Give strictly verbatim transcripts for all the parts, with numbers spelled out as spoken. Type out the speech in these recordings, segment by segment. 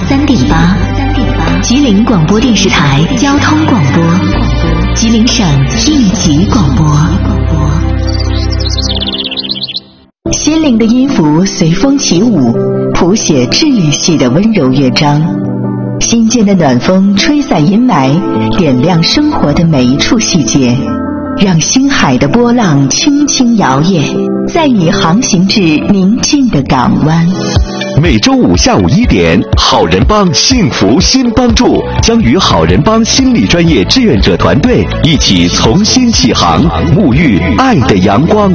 三点八，吉林广播电视台交通广播，吉林省一级广播。心灵的音符随风起舞，谱写治愈系的温柔乐章。心间的暖风吹散阴霾，点亮生活的每一处细节，让星海的波浪轻轻摇曳，载你航行至宁静的港湾。 每周五下午一点，好人帮幸福新帮助将与好人帮心理专业志愿者团队一起重新起航，沐浴爱的阳光。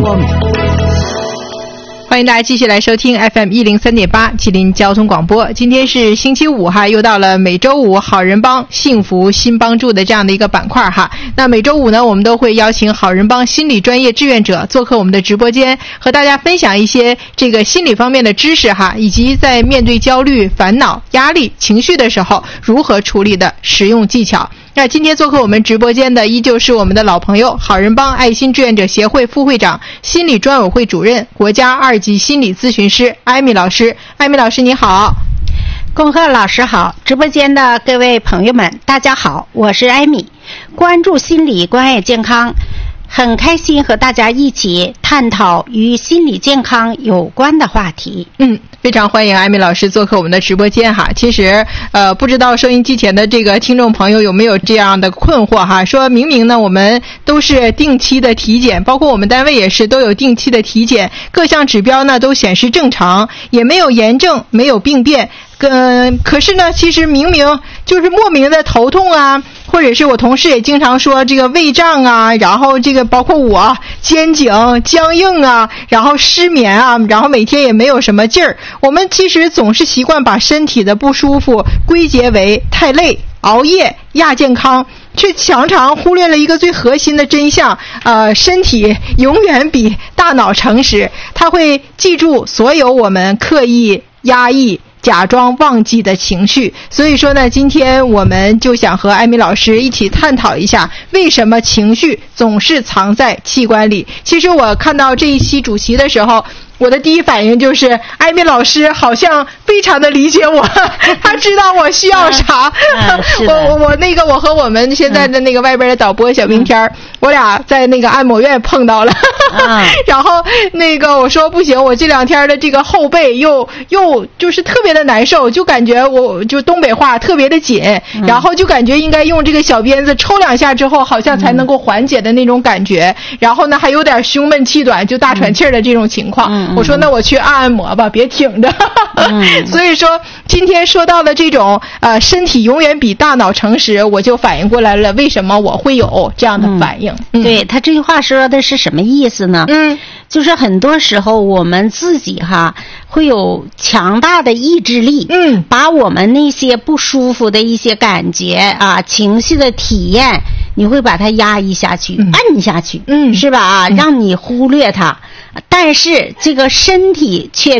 欢迎大家继续来收听 F M 一零三点八吉林交通广播。今天是星期五哈，又到了每周五好人帮幸福新帮助的这样的一个板块哈。那每周五呢，我们都会邀请好人帮心理专业志愿者做客我们的直播间，和大家分享一些这个心理方面的知识哈，以及在面对焦虑、烦恼、压力、情绪的时候如何处理的实用技巧。那今天做客我们直播间的依旧是我们的老朋友，好人帮爱心志愿者协会副会长、心理专委会主任、国家二级心理咨询师艾米老师。艾米老师你好。 恭贺老师好，直播间的各位朋友们大家好，我是艾米，关注心理关爱健康，很开心和大家一起探讨与心理健康有关的话题。 嗯，非常欢迎艾米老师做客我们的直播间哈。其实呃，不知道收音机前的这个听众朋友有没有这样的困惑哈，说明明呢我们都是定期的体检，包括我们单位也是都有定期的体检，各项指标呢都显示正常，也没有炎症，没有病变。呃，可是呢，其实明明就是莫名的头痛啊，或者是我同事也经常说这个胃胀啊，然后这个包括我肩颈僵硬啊，然后失眠啊，然后每天也没有什么劲儿。我们其实总是习惯把身体的不舒服归结为太累、熬夜、亚健康，却常常忽略了一个最核心的真相，呃，身体永远比大脑诚实，它会记住所有我们刻意压抑假装忘记的情绪。所以说呢，今天我们就想和艾米老师一起探讨一下，为什么情绪总是藏在器官里。其实我看到这一期主题的时候，我的第一反应就是艾米老师好像非常的理解我，他知道我需要啥。 嗯嗯、 我我我那个我和我们现在的那个外边的导播小冰天、嗯、我俩在那个按摩院碰到了。嗯、然后那个我说不行，我这两天的这个后背又又就是特别的难受，就感觉我就东北话特别的紧、嗯、然后就感觉应该用这个小鞭子抽两下之后好像才能够缓解的那种感觉、嗯、然后呢还有点胸闷气短，就大喘气儿的这种情况、嗯、我说那我去按按摩吧，别挺着。嗯、所以说今天说到了这种呃身体永远比大脑诚实，我就反应过来了为什么我会有这样的反应。 嗯嗯、对，他这句话说的是什么意思呢？嗯，就是很多时候我们自己哈会有强大的意志力，嗯，把我们那些不舒服的一些感觉啊、情绪的体验，你会把它压抑下去、嗯、按下去，嗯，是吧？啊、嗯，让你忽略它。但是这个身体却